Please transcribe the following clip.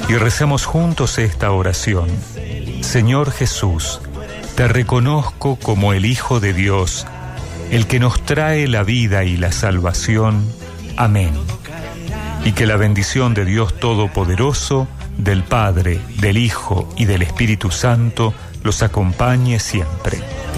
Y recemos juntos esta oración. Señor Jesús, te reconozco como el Hijo de Dios, el que nos trae la vida y la salvación. Amén. Y que la bendición de Dios Todopoderoso, del Padre, del Hijo y del Espíritu Santo los acompañe siempre.